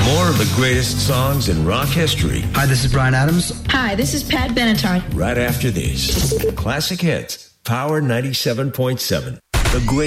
More of the greatest songs in rock history. Hi, this is Bryan Adams. Hi, this is Pat Benatar. Right after this. Classic Hits, Power 97.7. The great